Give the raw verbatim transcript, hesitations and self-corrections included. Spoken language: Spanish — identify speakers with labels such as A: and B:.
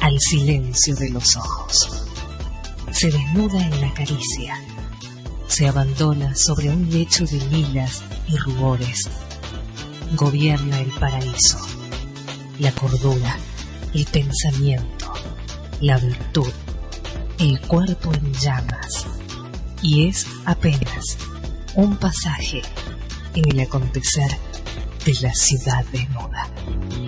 A: al silencio de los ojos. Se desnuda en la caricia, se abandona sobre un lecho de lilas y rubores. Gobierna el paraíso, la cordura, el pensamiento, la virtud, el cuerpo en llamas, y es apenas un pasaje en el acontecer de la ciudad desnuda.